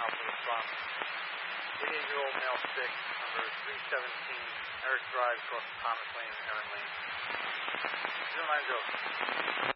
Alpha response. 88-year-old male sick, number 317, Eric Drive, across Thomas Lane and Erin Lane. 090.